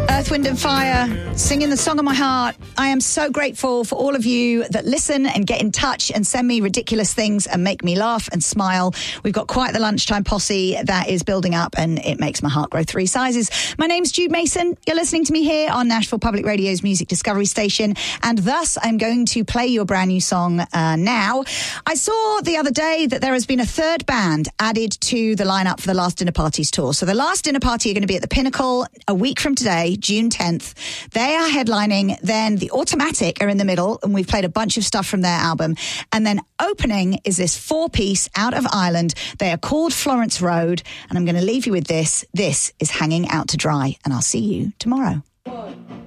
Earth, Wind and Fire, singing the song of my heart. I am so grateful for all of you that listen and get in touch and send me ridiculous things and make me laugh and smile. We've got quite the lunchtime posse that is building up and it makes my heart grow 3 sizes. My name's Jude Mason. You're listening to me here on Nashville Public Radio's Music Discovery Station, and thus I'm going to play your brand new song now. I saw the other day that there has been a third band added to the lineup for the Last Dinner Parties tour. So the Last Dinner Party are going to be at the Pinnacle a week from today, June 10th. They are headlining. Then the Automatic are in the middle, and we've played a bunch of stuff from their album. And then opening is this 4-piece out of Ireland. They are called Florence Road, and I'm going to leave you with this. This is Hanging Out to Dry, and I'll see you tomorrow.